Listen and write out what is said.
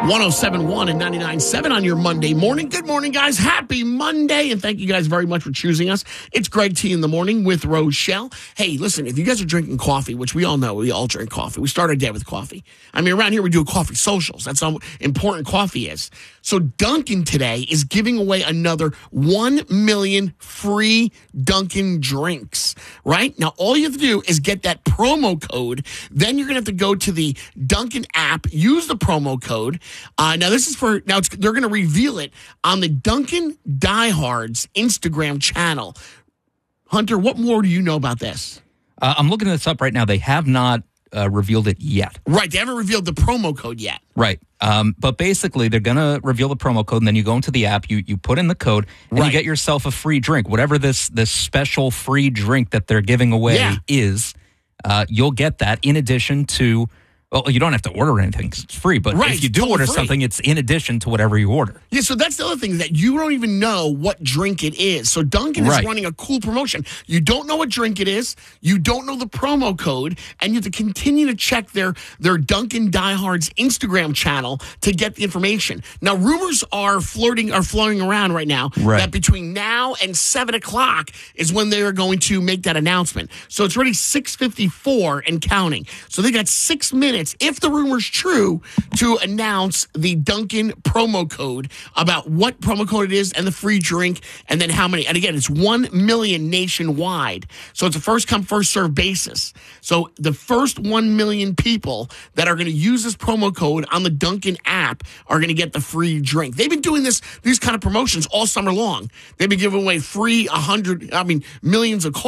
107.1 and 99.7 on your Monday morning. Good morning, guys. Happy Monday, and thank you guys very much for choosing us. It's Greg T in the morning with Rochelle. Hey, listen, if you guys are drinking coffee, which we all know, we all drink coffee. We start our day with coffee. I mean, around here we do coffee socials. That's how important coffee is. So Dunkin' today is giving away another 1 million free Dunkin' drinks, right? Now, all you have to do is get that promo code. Then you're going to have to go to the Dunkin' app, use the promo code. Now, this is for, they're going to reveal it on the Dunkin' Diehards Instagram channel. Hunter, what more do you know about this? I'm looking this up right now. They have not revealed it yet. Right. They haven't revealed the promo code yet. Right. But basically, they're going to reveal the promo code, and then you go into the app, you put in the code, and you get yourself a free drink. Whatever this special free drink that they're giving away is, you'll get that in addition to... Well, you don't have to order anything because it's free, but if you do order something, it's in addition to whatever you order. Yeah, so that's the other thing, that you don't even know what drink it is. So Dunkin' is running a cool promotion. You don't know what drink it is, you don't know the promo code, and you have to continue to check their Dunkin' Diehards Instagram channel to get the information. Now, rumors are floating around right now that between now and 7 o'clock is when they are going to make that announcement. So it's already 6:54 and counting. So they got 6 minutes, if the rumor's true, to announce the Dunkin' promo code, about what promo code it is and the free drink, and then how many. And again, it's 1 million nationwide. So it's a first come, first serve basis. So the first 1 million people that are going to use this promo code on the Dunkin' app are going to get the free drink. They've been doing these kind of promotions all summer long. They've been giving away free millions of coffee.